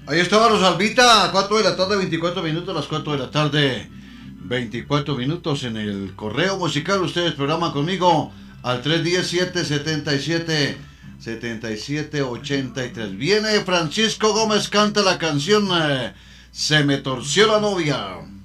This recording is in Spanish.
Ahí estaba Rosalvita, 4 de la tarde, 24 minutos, las 4 de la tarde, 24 minutos en el correo musical. Ustedes programan conmigo al 317-77-77-83. Viene Francisco Gómez, canta la canción Se me torció la novia.